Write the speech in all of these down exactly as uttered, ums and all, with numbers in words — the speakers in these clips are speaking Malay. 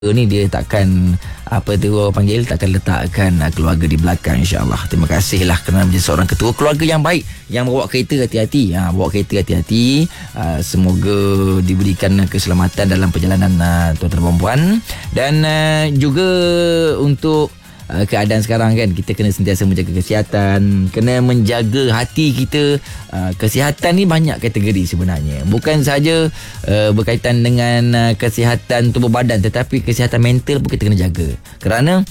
ni dia takkan apa tu orang panggil takkan letakkan uh, keluarga di belakang, insya-Allah. Terima kasihlah kerana menjadi seorang ketua keluarga yang baik, yang bawa kereta hati-hati. Ha, bawa kereta hati-hati. Uh, semoga diberikan keselamatan dalam perjalanan uh, tuan-tuan dan puan. Dan uh, juga untuk Uh, keadaan sekarang kan, kita kena sentiasa menjaga kesihatan, kena menjaga hati kita. Uh, kesihatan ni banyak kategori sebenarnya, bukan sahaja uh, berkaitan dengan uh, kesihatan tubuh badan, tetapi kesihatan mental pun kita kena jaga. Kerana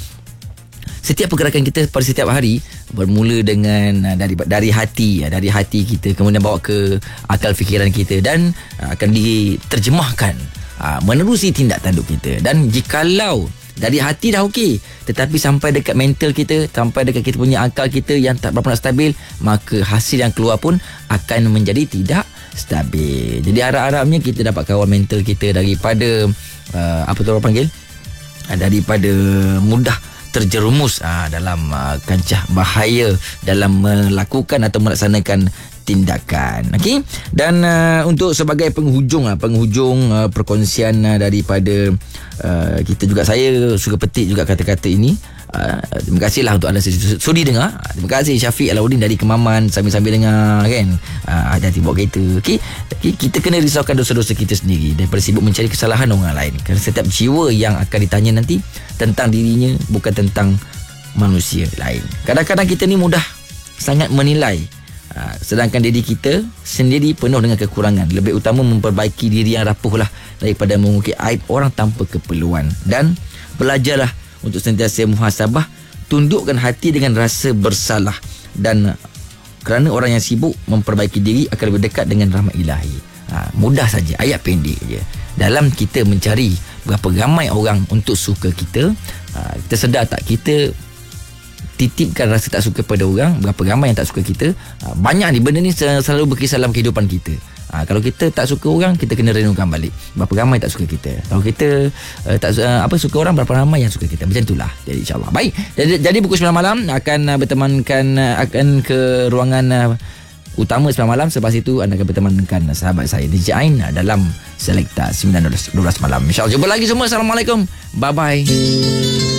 setiap pergerakan kita pada setiap hari bermula dengan uh, dari dari hati, uh, dari hati kita, kemudian bawa ke akal fikiran kita, dan uh, akan diterjemahkan uh, menerusi tindak tanduk kita. Dan jikalau dari hati dah okey, tetapi sampai dekat mental kita, sampai dekat kita punya akal kita yang tak berapa nak stabil, maka hasil yang keluar pun akan menjadi tidak stabil. Jadi harap-harapnya kita dapat kawal mental kita daripada uh, apa tu orang panggil, uh, daripada mudah terjerumus uh, dalam uh, kancah bahaya dalam melakukan atau melaksanakan tindakan. Okey. Dan uh, untuk sebagai penghujung uh, penghujung uh, perkongsian uh, daripada uh, kita juga, saya suka petik juga kata-kata ini. Uh, terima kasihlah untuk anda sudi dengar. Terima kasih Syafiq Alauddin dari Kemaman, sambil-sambil dengar kan. Uh, hati-hati bawa kereta. Okey. Okay, kita kena risaukan dosa-dosa kita sendiri daripada sibuk mencari kesalahan orang lain. Kerana setiap jiwa yang akan ditanya nanti tentang dirinya, bukan tentang manusia lain. Kadang-kadang kita ni mudah sangat menilai, Ha, sedangkan diri kita sendiri penuh dengan kekurangan. Lebih utama memperbaiki diri yang rapuh lah daripada mengukir aib orang tanpa keperluan. Dan belajarlah untuk sentiasa muhasabah, tundukkan hati dengan rasa bersalah. Dan kerana orang yang sibuk memperbaiki diri akan lebih dekat dengan rahmat ilahi. Ha, mudah saja, ayat pendek je. Dalam kita mencari berapa ramai orang untuk suka kita, ha, kita sedar tak kita titipkan rasa tak suka pada orang, berapa ramai yang tak suka kita. Ha, banyak ni benda ni selalu berkisar dalam kehidupan kita. Ha, kalau kita tak suka orang, kita kena renungkan balik berapa ramai tak suka kita. Kalau kita uh, tak uh, apa suka orang, berapa ramai yang suka kita. Macam itulah. Jadi insya-Allah. Baik. Jadi, jadi pukul sembilan malam akan uh, bertemankan uh, akan ke ruangan uh, utama sembilan malam. Selepas itu anda akan bertemankan sahabat saya D J Ain dalam Selekta sembilan dua belas malam. Insya-Allah. Jumpa lagi semua. Assalamualaikum. Bye bye.